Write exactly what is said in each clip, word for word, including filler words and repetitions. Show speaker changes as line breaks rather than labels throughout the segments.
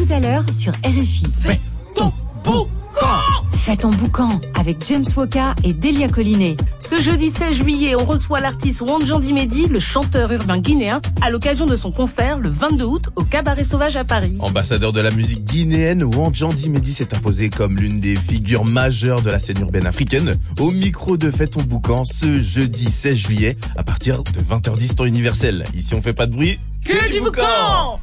tout à l'heure sur R F I.
Fais ton boucan.
Fais ton boucan avec James Woka et Delia Collinet.
Ce jeudi seize juillet, on reçoit l'artiste Wanjandi Mehdi, le chanteur urbain guinéen, à l'occasion de son concert le vingt-deux août au Cabaret Sauvage à Paris.
Ambassadeur de la musique guinéenne, Wanjandi Mehdi s'est imposé comme l'une des figures majeures de la scène urbaine africaine au micro de Fais ton boucan ce jeudi seize juillet à partir de vingt heures dix temps universel. Ici on fait pas de bruit,
que du boucan.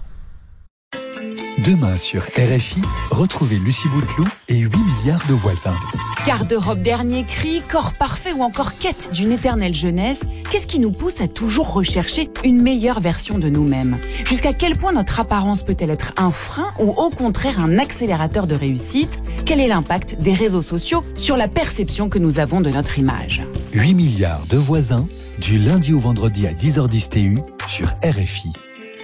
Demain sur R F I, retrouvez Lucie Bouteloup et huit milliards de voisins.
Garde-robe dernier cri, corps parfait ou encore quête d'une éternelle jeunesse, qu'est-ce qui nous pousse à toujours rechercher une meilleure version de nous-mêmes? Jusqu'à quel point notre apparence peut-elle être un frein ou au contraire un accélérateur de réussite? Quel est l'impact des réseaux sociaux sur la perception que nous avons de notre image?
huit milliards de voisins, du lundi au vendredi à dix heures dix T U sur R F I.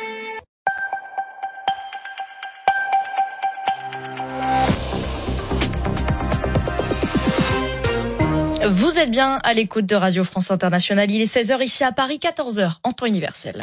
Vous êtes bien à l'écoute de Radio France Internationale. Il est seize heures ici à Paris, quatorze heures en temps universel.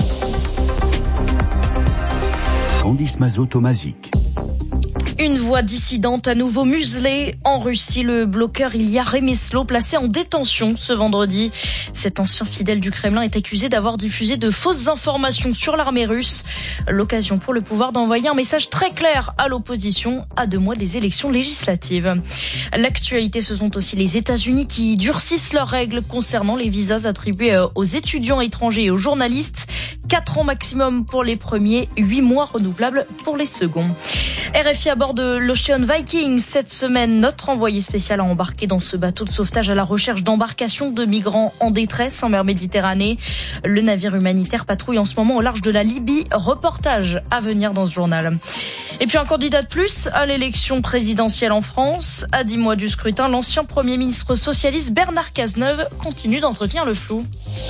Candice Mazot-Tomazic.
Une voix dissidente à nouveau muselée. En Russie, le bloqueur Ilya Remeslo, placé en détention ce vendredi. Cet ancien fidèle du Kremlin est accusé d'avoir diffusé de fausses informations sur l'armée russe. L'occasion pour le pouvoir d'envoyer un message très clair à l'opposition à deux mois des élections législatives. L'actualité, ce sont aussi les États-Unis qui durcissent leurs règles concernant les visas attribués aux étudiants étrangers et aux journalistes. Quatre ans maximum pour les premiers, huit mois renouvelables pour les seconds. R F I à bord de l'Ocean Viking. Cette semaine, notre envoyé spécial a embarqué dans ce bateau de sauvetage à la recherche d'embarcations de migrants en détresse en mer Méditerranée. Le navire humanitaire patrouille en ce moment au large de la Libye. Reportage à venir dans ce journal. Et puis un candidat de plus à l'élection présidentielle en France. À dix mois du scrutin, l'ancien Premier ministre socialiste Bernard Cazeneuve continue d'entretenir le flou.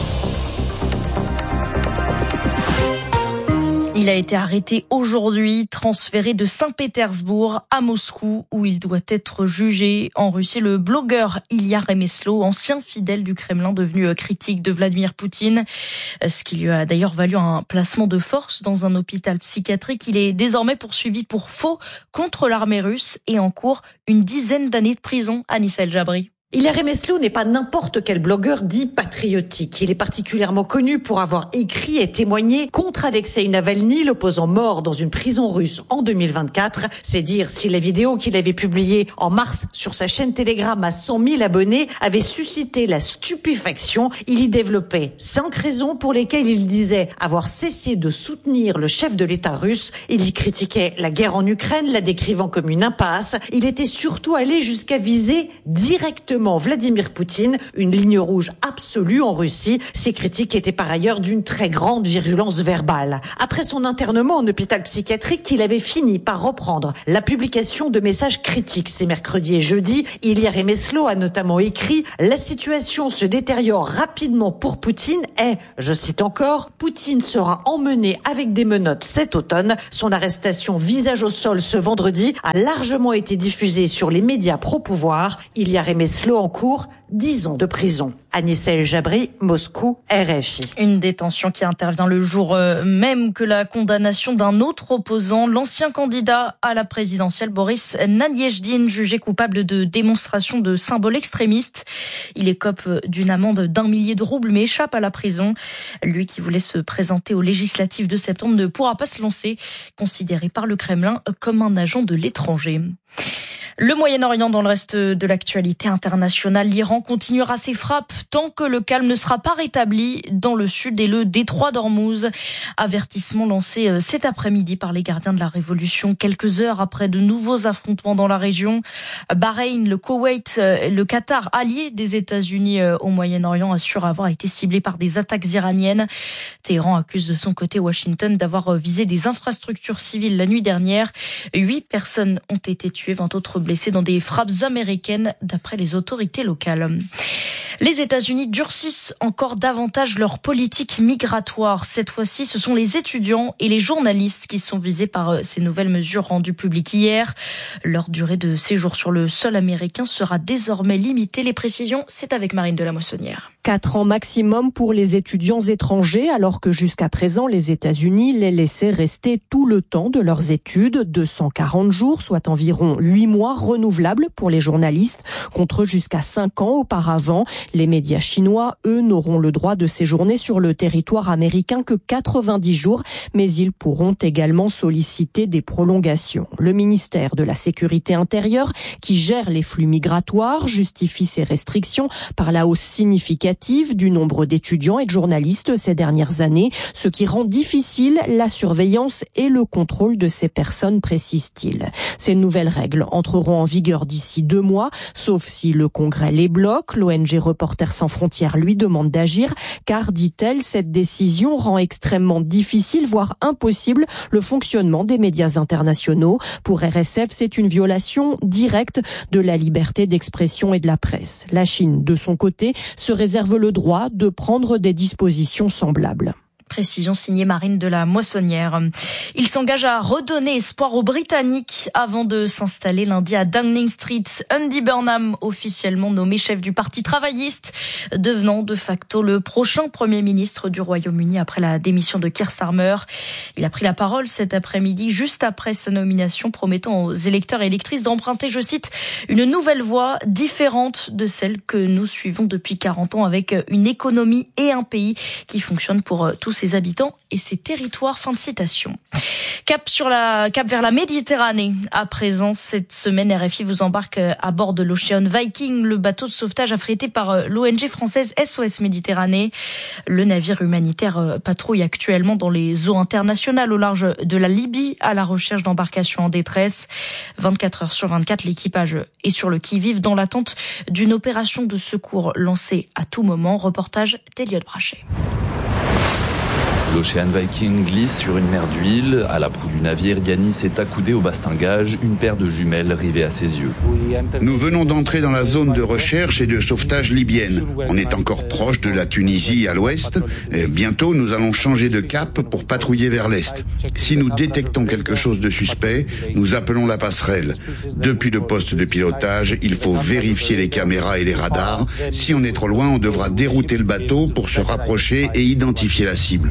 Il a été arrêté aujourd'hui, transféré de Saint-Pétersbourg à Moscou, où il doit être jugé. En Russie, le blogueur Ilya Remeslo, ancien fidèle du Kremlin, devenu critique de Vladimir Poutine, ce qui lui a d'ailleurs valu un placement de force dans un hôpital psychiatrique. Il est désormais poursuivi pour faux contre l'armée russe et en cours une dizaine d'années de prison. Anissa El Jabri.
Ilya Remeslo n'est pas n'importe quel blogueur dit patriotique. Il est particulièrement connu pour avoir écrit et témoigné contre Alexeï Navalny, l'opposant mort dans une prison russe en deux mille vingt-quatre. C'est dire si la vidéo qu'il avait publiée en mars sur sa chaîne Telegram à cent mille abonnés avait suscité la stupéfaction. Il y développait cinq raisons pour lesquelles il disait avoir cessé de soutenir le chef de l'État russe. Il y critiquait la guerre en Ukraine, la décrivant comme une impasse. Il était surtout allé jusqu'à viser directement Vladimir Poutine, une ligne rouge absolue en Russie. Ses critiques étaient par ailleurs d'une très grande virulence verbale. Après son internement en hôpital psychiatrique, il avait fini par reprendre la publication de messages critiques ces mercredis et jeudis. Ilya Remeslo a notamment écrit « La situation se détériore rapidement pour Poutine et, je cite encore, Poutine sera emmené avec des menottes cet automne. Son arrestation visage au sol ce vendredi a largement été diffusée sur les médias pro-pouvoir. Ilya Remeslo en cours, dix ans de prison. Anissa El Jabri, Moscou, R F I.
Une détention qui intervient le jour même que la condamnation d'un autre opposant, l'ancien candidat à la présidentielle Boris Nadiejdine, jugé coupable de démonstration de symboles extrémistes. Il écope d'une amende d'un millier de roubles mais échappe à la prison. Lui qui voulait se présenter aux législatives de septembre ne pourra pas se lancer, considéré par le Kremlin comme un agent de l'étranger. Le Moyen-Orient dans le reste de l'actualité internationale, l'Iran continuera ses frappes tant que le calme ne sera pas rétabli dans le sud et le détroit d'Ormuz. Avertissement lancé cet après-midi par les gardiens de la révolution, quelques heures après de nouveaux affrontements dans la région. Bahreïn, le Koweït, le Qatar, alliés des États-Unis au Moyen-Orient, assurent avoir été ciblés par des attaques iraniennes. Téhéran accuse de son côté Washington d'avoir visé des infrastructures civiles la nuit dernière. Huit personnes ont été tuées, vingt autres blessés dans des frappes américaines d'après les autorités locales. Les États-Unis durcissent encore davantage leur politique migratoire. Cette fois-ci, ce sont les étudiants et les journalistes qui sont visés par ces nouvelles mesures rendues publiques hier. Leur durée de séjour sur le sol américain sera désormais limitée. Les précisions, c'est avec Marine de la Moissonnière.
Quatre ans maximum pour les étudiants étrangers, alors que jusqu'à présent, les États-Unis les laissaient rester tout le temps de leurs études, deux cent quarante jours, soit environ huit mois renouvelables pour les journalistes, contre jusqu'à cinq ans auparavant. Les médias chinois, eux, n'auront le droit de séjourner sur le territoire américain que quatre-vingt-dix jours, mais ils pourront également solliciter des prolongations. Le ministère de la Sécurité intérieure, qui gère les flux migratoires, justifie ces restrictions par la hausse significative du nombre d'étudiants et de journalistes ces dernières années, ce qui rend difficile la surveillance et le contrôle de ces personnes, précise-t-il. Ces nouvelles règles entreront en vigueur d'ici deux mois, sauf si le Congrès les bloque. L'O N G Reporters sans frontières lui demande d'agir, car, dit-elle, cette décision rend extrêmement difficile, voire impossible, le fonctionnement des médias internationaux. Pour R S F, c'est une violation directe de la liberté d'expression et de la presse. La Chine, de son côté, se réserve le droit de prendre des dispositions semblables.
Précision signée Marine de la Moissonnière. Il s'engage à redonner espoir aux Britanniques avant de s'installer lundi à Downing Street. Andy Burnham, officiellement nommé chef du Parti travailliste, devenant de facto le prochain Premier ministre du Royaume-Uni après la démission de Keir Starmer. Il a pris la parole cet après-midi, juste après sa nomination, promettant aux électeurs et électrices d'emprunter, je cite, une nouvelle voie différente de celle que nous suivons depuis quarante ans, avec une économie et un pays qui fonctionnent pour tous ses habitants et ses territoires. Fin de citation. Cap sur la cap vers la Méditerranée. À présent, cette semaine, R F I vous embarque à bord de l'Ocean Viking, le bateau de sauvetage affrété par l'O N G française S O S Méditerranée. Le navire humanitaire patrouille actuellement dans les eaux internationales au large de la Libye à la recherche d'embarcations en détresse. vingt-quatre heures sur vingt-quatre, l'équipage est sur le qui-vive dans l'attente d'une opération de secours lancée à tout moment. Reportage d'Eliott Brachet.
L'Ocean Viking glisse sur une mer d'huile. À la proue du navire, Yanis est accoudé au bastingage, une paire de jumelles rivées à ses yeux.
Nous venons d'entrer dans la zone de recherche et de sauvetage libyenne. On est encore proche de la Tunisie à l'ouest. Et bientôt, nous allons changer de cap pour patrouiller vers l'est. Si nous détectons quelque chose de suspect, nous appelons la passerelle. Depuis le poste de pilotage, il faut vérifier les caméras et les radars. Si on est trop loin, on devra dérouter le bateau pour se rapprocher et identifier la cible.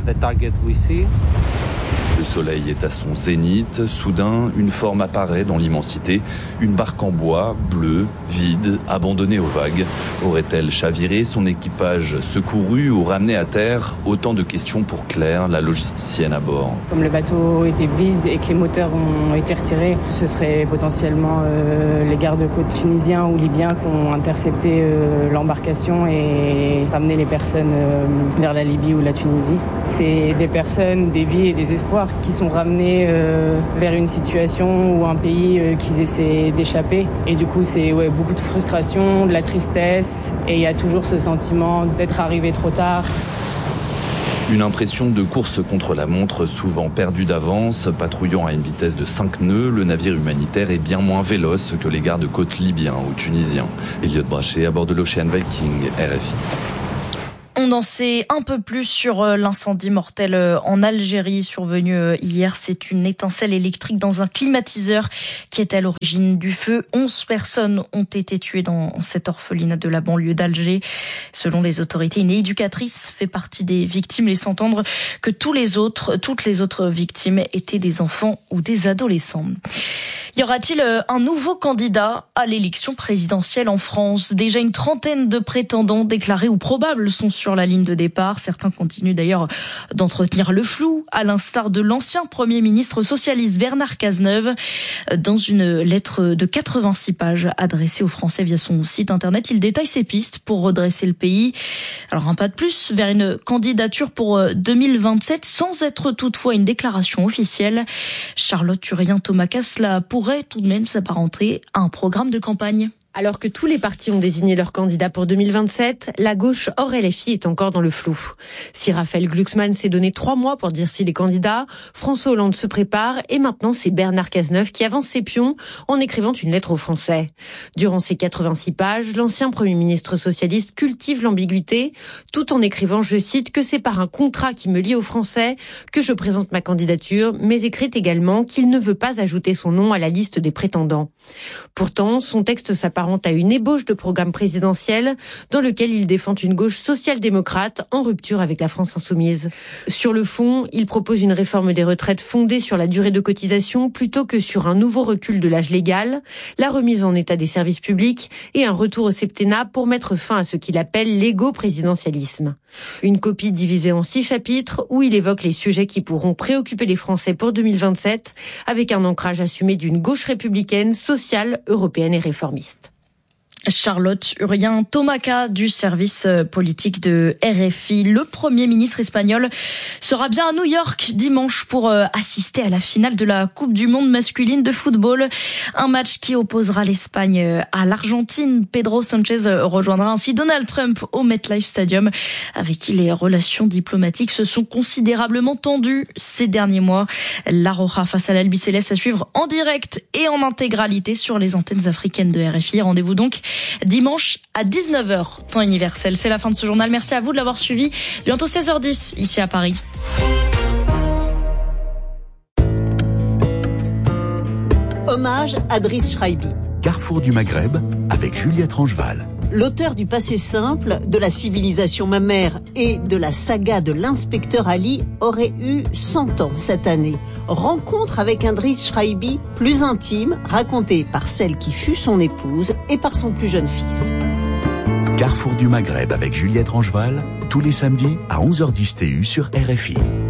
Le soleil est à son zénith. Soudain, une forme apparaît dans l'immensité. Une barque en bois, bleue, vide, abandonnée aux vagues. Aurait-elle chaviré, son équipage secouru ou ramené à terre? Autant de questions pour Claire, la logisticienne à bord.
Comme le bateau était vide et que les moteurs ont été retirés, ce serait potentiellement euh, les gardes-côtes tunisiens ou libyens qui ont intercepté euh, l'embarcation et ramené les personnes euh, vers la Libye ou la Tunisie. C'est des personnes, des vies et des espoirs qui sont ramenés euh, vers une situation ou un pays euh, qu'ils essaient d'échapper. Et du coup, c'est ouais, beaucoup de frustration, de la tristesse, et il y a toujours ce sentiment d'être arrivé trop tard.
Une impression de course contre la montre, souvent perdue d'avance. Patrouillant à une vitesse de cinq nœuds, le navire humanitaire est bien moins véloce que les gardes-côtes libyens ou tunisiens. Eliott Brachet à bord de l'Ocean Viking, R F I.
On en sait un peu plus sur l'incendie mortel en Algérie survenu hier. C'est une étincelle électrique dans un climatiseur qui est à l'origine du feu. Onze personnes ont été tuées dans cette orphelinat de la banlieue d'Alger. Selon les autorités, une éducatrice fait partie des victimes, laissant entendre que tous les autres, toutes les autres victimes étaient des enfants ou des adolescents. Y aura-t-il un nouveau candidat à l'élection présidentielle en France? Déjà une trentaine de prétendants déclarés ou probables sont sur la ligne de départ. Certains continuent d'ailleurs d'entretenir le flou, à l'instar de l'ancien Premier ministre socialiste Bernard Cazeneuve. Dans une lettre de quatre-vingt-six pages adressée aux Français via son site internet, il détaille ses pistes pour redresser le pays. Alors un pas de plus vers une candidature pour deux mille vingt-sept sans être toutefois une déclaration officielle. Charlotte Urien-Thomas-Casla pourrait tout de même s'apparenter à un programme de campagne.
Alors que tous les partis ont désigné leurs candidats pour deux mille vingt-sept, la gauche hors L F I est encore dans le flou. Si Raphaël Glucksmann s'est donné trois mois pour dire s'il est candidat, François Hollande se prépare et maintenant c'est Bernard Cazeneuve qui avance ses pions en écrivant une lettre aux Français. Durant ces quatre-vingt-six pages, l'ancien Premier ministre socialiste cultive l'ambiguïté tout en écrivant, je cite, que c'est par un contrat qui me lie aux Français que je présente ma candidature, mais écrit également qu'il ne veut pas ajouter son nom à la liste des prétendants. Pourtant, son texte s'apparente à une ébauche de programme présidentiel dans lequel il défend une gauche social-démocrate en rupture avec la France insoumise. Sur le fond, il propose une réforme des retraites fondée sur la durée de cotisation plutôt que sur un nouveau recul de l'âge légal, la remise en état des services publics et un retour au septennat pour mettre fin à ce qu'il appelle l'égo-présidentialisme. Une copie divisée en six chapitres où il évoque les sujets qui pourront préoccuper les Français pour deux mille vingt-sept avec un ancrage assumé d'une gauche républicaine, sociale, européenne et réformiste.
Charlotte Urien-Tomaca du service politique de R F I. Le Premier ministre espagnol sera bien à New York dimanche pour assister à la finale de la Coupe du Monde masculine de football. Un match qui opposera l'Espagne à l'Argentine. Pedro Sánchez rejoindra ainsi Donald Trump au MetLife Stadium, avec qui les relations diplomatiques se sont considérablement tendues ces derniers mois. La Roja face à l'Albiceleste à suivre en direct et en intégralité sur les antennes africaines de R F I. Rendez-vous donc dimanche à dix-neuf heures, temps universel. C'est la fin de ce journal. Merci à vous de l'avoir suivi. Bientôt seize heures dix, ici à Paris.
Hommage à Driss Schreibi.
Carrefour du Maghreb avec Juliette Rangeval.
L'auteur du Passé simple, de la civilisation mammaire et de la saga de l'inspecteur Ali aurait eu cent ans cette année. Rencontre avec un Driss Schreibi plus intime, racontée par celle qui fut son épouse et par son plus jeune fils.
Carrefour du Maghreb avec Juliette Rangeval, tous les samedis à onze heures dix T U sur R F I.